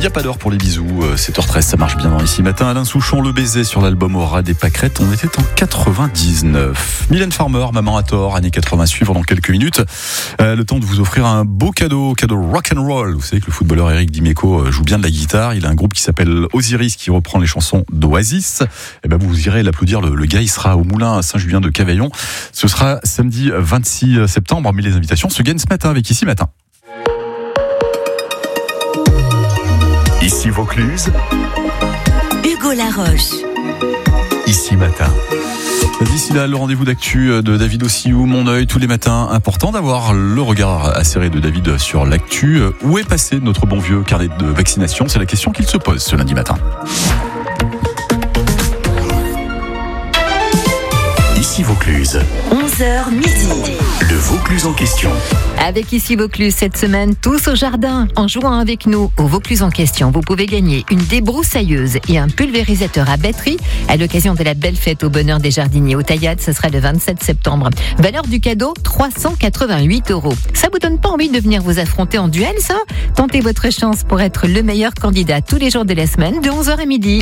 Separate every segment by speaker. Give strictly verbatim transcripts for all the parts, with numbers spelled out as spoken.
Speaker 1: n'y a pas d'heure pour les bisous, sept heures treize, ça marche bien dans Ici Matin. Alain Souchon, le baiser sur l'album Aura des Pâquerettes, on était en quatre-vingt-dix-neuf. Mylène Farmer, Maman à tort, années quatre-vingts, suivre dans quelques minutes. Euh, le temps de vous offrir un beau cadeau, cadeau rock'n'roll. Vous savez que le footballeur Eric Dimeco joue bien de la guitare, il a un groupe qui s'appelle Osiris qui reprend les chansons d'Oasis. Et ben vous irez l'applaudir, le, le gars il sera au Moulin à Saint-Julien de Cavaillon. Ce sera samedi vingt-six septembre, mais les invitations se gagnent ce matin avec Ici Matin.
Speaker 2: Ici Vaucluse,
Speaker 3: Hugo Laroche.
Speaker 2: Ici Matin.
Speaker 1: D'ici là, le rendez-vous d'actu de David Ossiou, Mon œil, tous les matins. Important d'avoir le regard acéré de David sur l'actu. Où est passé notre bon vieux carnet de vaccination ? C'est la question qu'il se pose ce lundi matin.
Speaker 2: Ici Vaucluse,
Speaker 3: onze heures midi.
Speaker 2: le Vaucluse en question.
Speaker 4: Avec Ici Vaucluse, cette semaine, tous au jardin. En jouant avec nous au Vaucluse en question, vous pouvez gagner une débroussailleuse et un pulvérisateur à batterie à l'occasion de la belle fête au bonheur des jardiniers au Taillade. Ce sera le vingt-sept septembre. Valeur du cadeau, trois cent quatre-vingt-huit euros. Ça vous donne pas envie de venir vous affronter en duel, ça ? Tentez votre chance pour être le meilleur candidat tous les jours de la semaine de onze heures à midi.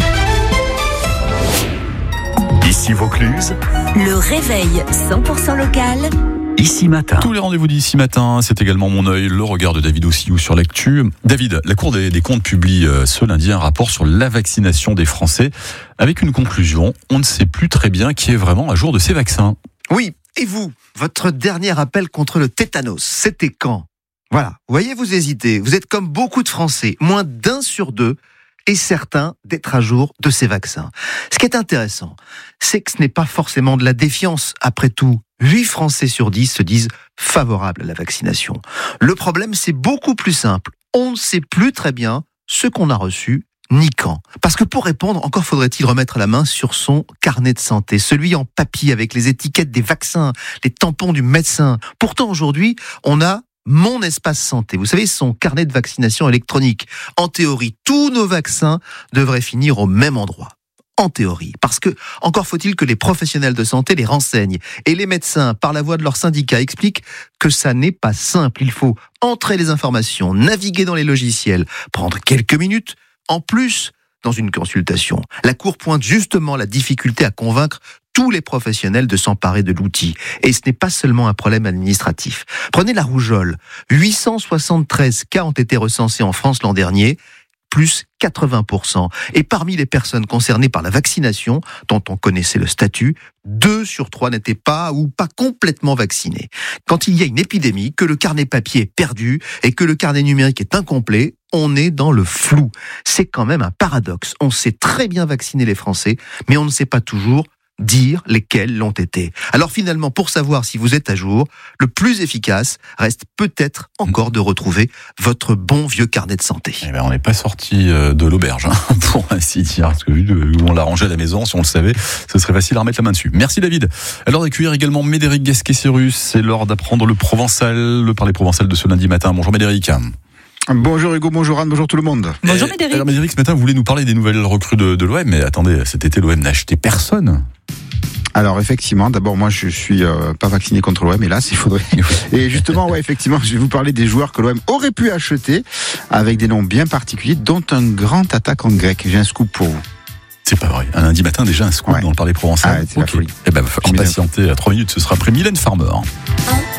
Speaker 2: Ici Vaucluse,
Speaker 3: Le réveil cent pour cent local.
Speaker 2: Ici Matin.
Speaker 1: Tous les rendez-vous d'Ici Matin, c'est également Mon œil, le regard de David Ossiou sur l'actu. David, la Cour des, des comptes publie ce lundi un rapport sur la vaccination des Français avec une conclusion. On ne sait plus très bien qui est vraiment à jour de ces vaccins.
Speaker 5: Oui, et vous, votre dernier appel contre le tétanos, c'était quand ? Voilà, vous voyez, vous hésitez. Vous êtes comme beaucoup de Français, moins d'un sur deux est certain d'être à jour de ces vaccins. Ce qui est intéressant, c'est que ce n'est pas forcément de la défiance. Après tout, huit Français sur dix se disent favorables à la vaccination. Le problème, c'est beaucoup plus simple. On ne sait plus très bien ce qu'on a reçu ni quand. Parce que pour répondre, encore faudrait-il remettre la main sur son carnet de santé, celui en papier avec les étiquettes des vaccins, les tampons du médecin. Pourtant, aujourd'hui, on a Mon Espace Santé. Vous savez, son carnet de vaccination électronique. En théorie, tous nos vaccins devraient finir au même endroit. En théorie. Parce que, encore faut-il que les professionnels de santé les renseignent. Et les médecins, par la voix de leur syndicat, expliquent que ça n'est pas simple. Il faut entrer les informations, naviguer dans les logiciels, prendre quelques minutes. En plus, dans une consultation, la Cour pointe justement la difficulté à convaincre tous les professionnels de s'emparer de l'outil. Et ce n'est pas seulement un problème administratif. Prenez la rougeole. huit cent soixante-treize cas ont été recensés en France l'an dernier, plus quatre-vingts pour cent. Et parmi les personnes concernées par la vaccination, dont on connaissait le statut, deux sur trois n'étaient pas ou pas complètement vaccinés. Quand il y a une épidémie, que le carnet papier est perdu et que le carnet numérique est incomplet, on est dans le flou. C'est quand même un paradoxe. On sait très bien vacciner les Français, mais on ne sait pas toujours dire lesquels l'ont été. Alors finalement, pour savoir si vous êtes à jour, le plus efficace reste peut-être encore de retrouver votre bon vieux carnet de santé.
Speaker 1: Eh ben, on n'est pas sorti de l'auberge, hein, pour ainsi dire, parce que vu où on l'a rangé à la maison, si on le savait, ce serait facile à remettre la main dessus. Merci David. Alors d'accueillir également Médéric Gasquet-Cyrus, c'est l'heure d'apprendre le provençal, le parler provençal de ce lundi matin. Bonjour Médéric.
Speaker 6: Bonjour Hugo, bonjour Anne, bonjour tout le monde.
Speaker 4: Bonjour Médéric.
Speaker 1: Alors Médéric, ce matin, vous voulez nous parler des nouvelles recrues de, de l'O M, mais attendez, cet été, l'O M n'a acheté personne.
Speaker 6: Alors effectivement, d'abord moi je suis euh, pas vacciné contre l'O M, hélas, il faudrait. Et justement, ouais, effectivement, je vais vous parler des joueurs que l'O M aurait pu acheter avec des noms bien particuliers, dont un grand attaquant grec. J'ai un scoop pour vous.
Speaker 1: C'est pas vrai. Un lundi matin, déjà un scoop
Speaker 6: Ouais.
Speaker 1: dans le parler provençal.
Speaker 6: Ah ouais, c'est la folie.
Speaker 1: Eh ben, faut patienter à trois minutes, ce sera après Mylène Farmer.
Speaker 3: un